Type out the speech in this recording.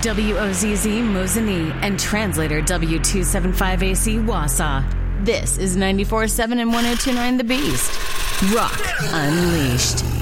WOZZ Mosinee, and translator W275AC Wausau. This is 94.7 and 102.9 The Beast. Rock Unleashed.